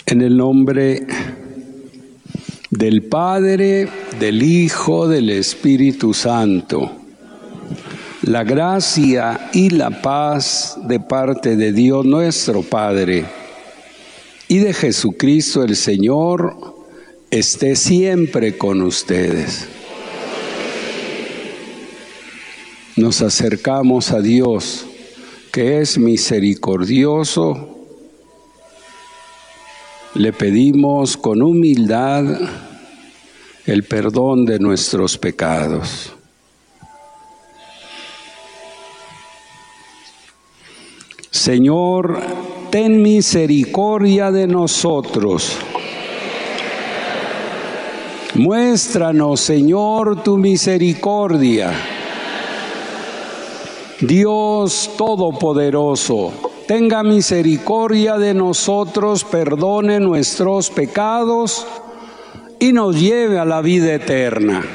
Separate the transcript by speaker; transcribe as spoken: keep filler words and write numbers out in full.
Speaker 1: En el nombre del Padre, del Hijo, del Espíritu Santo, la gracia y la paz de parte de Dios nuestro Padre y de Jesucristo el Señor esté siempre con ustedes. Nos acercamos a Dios, que es misericordioso. Le pedimos con humildad el perdón de nuestros pecados. Señor, ten misericordia de nosotros. Muéstranos, Señor, tu misericordia. Dios Todopoderoso, tenga misericordia de nosotros, perdone nuestros pecados y nos lleve a la vida eterna.